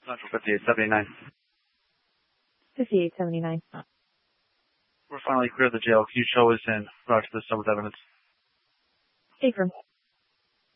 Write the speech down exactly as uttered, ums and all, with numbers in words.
Central fifty-eight seventy-nine. fifty-eight seventy-nine. We're finally clear of the jail. Can you show us in Roger this with evidence? Affirm.